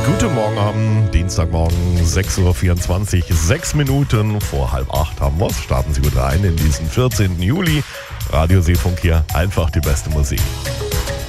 Guten Morgen am Dienstagmorgen, 6.24 Uhr, 6 Minuten vor halb 8 haben wir es. Starten Sie gut rein in diesen 14. Juli. Radio Seefunk hier, einfach die beste Musik.